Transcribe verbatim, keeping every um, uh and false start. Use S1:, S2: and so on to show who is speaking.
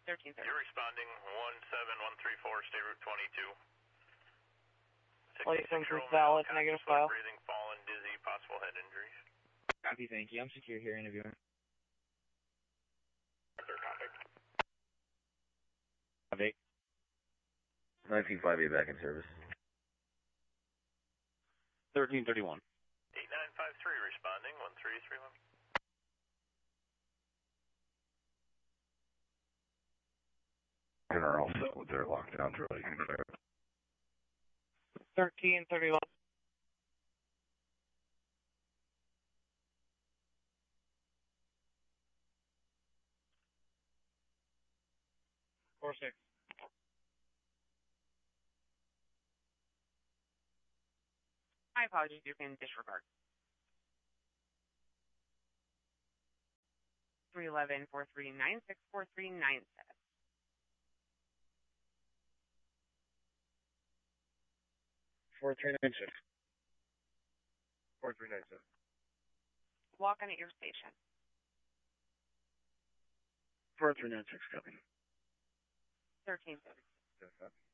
S1: thirteen thirty.
S2: You're responding one seven one three four, State Route twenty-two.
S1: License is valid, negative file.
S2: Breathing, fallen, dizzy, possible head injuries.
S3: Copy, thank you. I'm secure here, interviewing. Copy.
S4: nineteen five eight back in service.
S3: thirteen thirty-one.
S2: eight nine five three responding, one three three one.
S4: And are all set with their lockdown, Charlie.
S1: thirteen thirty-one. four six. My apologies, you can disregard. three eleven, four three nine six, four three nine seven.
S3: four three nine six. four three nine seven.
S1: Walk in at your station.
S3: four three nine six, copy.
S1: thirteen thirty.
S3: Yes, copy.